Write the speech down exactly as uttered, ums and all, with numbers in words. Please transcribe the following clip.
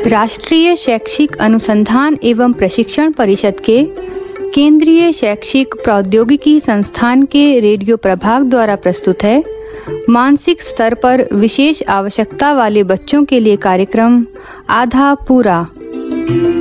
राष्ट्रीय शैक्षिक अनुसंधान एवं प्रशिक्षण परिषद के केंद्रीय शैक्षिक प्रौद्योगिकी संस्थान के रेडियो प्रभाग द्वारा प्रस्तुत है मानसिक स्तर पर विशेष आवश्यकता वाले बच्चों के लिए कार्यक्रम आधा पूरा।